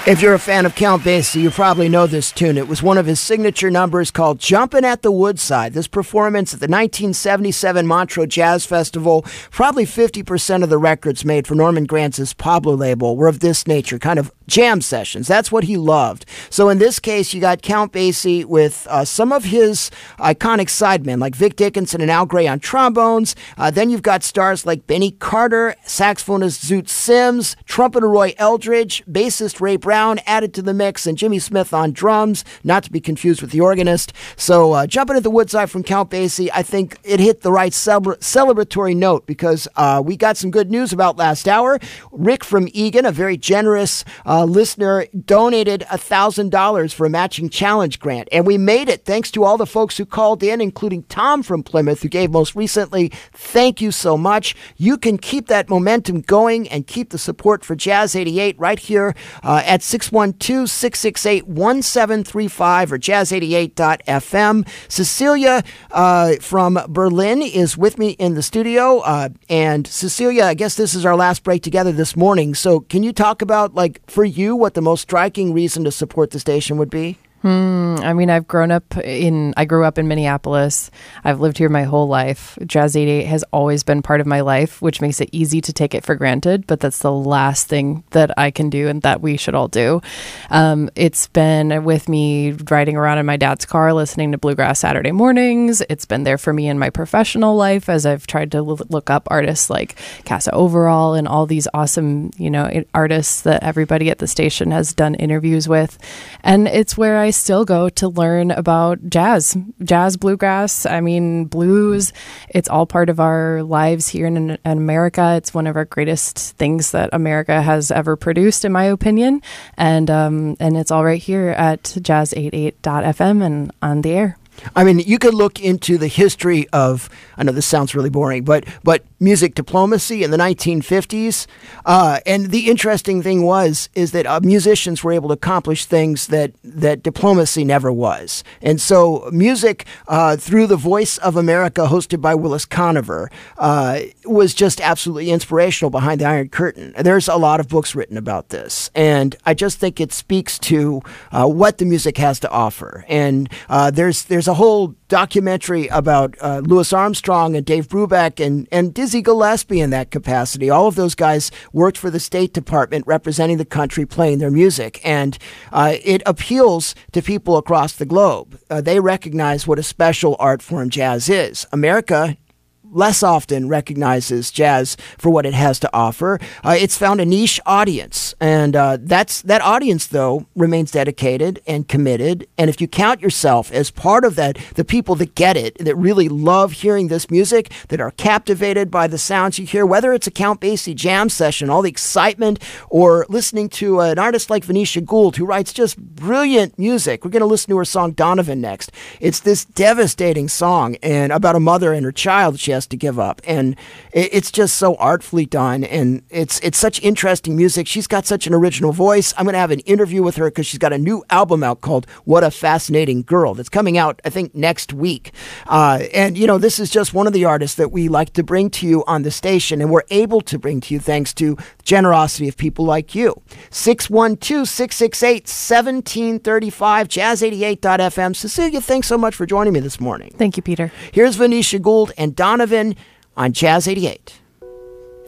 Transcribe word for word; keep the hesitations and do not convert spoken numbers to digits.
If you're a fan of Count Basie, you probably know this tune. It was one of his signature numbers called Jumpin' at the Woodside. This performance at the nineteen seventy-seven Montreux Jazz Festival, probably fifty percent of the records made for Norman Grantz's Pablo label were of this nature, kind of jam sessions. That's what he loved. So in this case, you got Count Basie with uh, some of his iconic sidemen like Vic Dickinson and Al Gray on trombones. Uh, then you've got stars like Benny Carter, saxophonist Zoot Sims, trumpeter Roy Eldridge, bassist Ray Brown added to the mix, and Jimmy Smith on drums, not to be confused with the organist. So uh, Jumping at the Woodside from Count Basie, I think it hit the right celebra- celebratory note because uh, we got some good news about last hour. Rick from Egan, a very generous uh, listener, donated one thousand dollars for a matching challenge grant, and we made it thanks to all the folks who called in, including Tom from Plymouth, who gave most recently. Thank you so much. You can keep that momentum going and keep the support for Jazz eighty-eight right here uh, at six one two, six six eight, one seven three five or jazz eighty-eight dot f m. Cecilia uh, from Berlin is with me in the studio. Uh, and Cecilia, I guess this is our last break together this morning. So can you talk about, like, for you, what the most striking reason to support the station would be? Hmm. I mean, I've grown up in, I grew up in Minneapolis. I've lived here my whole life. Jazz eighty-eight has always been part of my life, which makes it easy to take it for granted. But that's the last thing that I can do and that we should all do. Um, it's been with me riding around in my dad's car, listening to Bluegrass Saturday mornings. It's been there for me in my professional life as I've tried to l- look up artists like Casa Overall and all these awesome, you know, artists that everybody at the station has done interviews with. And it's where I still go to learn about jazz, jazz, bluegrass. I mean, blues. It's all part of our lives here in, in America. It's one of our greatest things that America has ever produced, in my opinion. And um, and it's all right here at jazz eighty-eight dot f m and on the air. I mean, you could look into the history of, I know this sounds really boring, but but music diplomacy in the nineteen fifties. Uh, and the interesting thing was, is that uh, musicians were able to accomplish things that, that diplomacy never was. And so music, uh, through the Voice of America, hosted by Willis Conover, uh, was just absolutely inspirational behind the Iron Curtain. There's a lot of books written about this. And I just think it speaks to uh, what the music has to offer. And uh, there's there's a whole documentary about uh, Louis Armstrong and Dave Brubeck and, and Dizzy Gillespie in that capacity. All of those guys worked for the State Department representing the country, playing their music. And uh, it appeals to people across the globe. Uh, they recognize what a special art form jazz is. America less often recognizes jazz for what it has to offer. Uh, it's found a niche audience, and uh, that's that audience, though, remains dedicated and committed. And if you count yourself as part of that, the people that get it, that really love hearing this music, that are captivated by the sounds you hear, whether it's a Count Basie jam session, all the excitement, or listening to an artist like Venetia Gould, who writes just brilliant music. We're going to listen to her song Donovan next. It's this devastating song and about a mother and her child she has to give up, and it's just so artfully done, and it's it's such interesting music. She's got such an original voice. I'm going to have an interview with her because she's got a new album out called What a Fascinating Girl that's coming out, I think, next week. Uh, and, you know, this is just one of the artists that we like to bring to you on the station, and we're able to bring to you thanks to the generosity of people like you. six one two, six six eight, one seven three five, jazz eighty-eight dot f m. Cecilia, thanks so much for joining me this morning. Thank you, Peter. Here's Venetia Gould and Donovan on Jazz eighty-eight.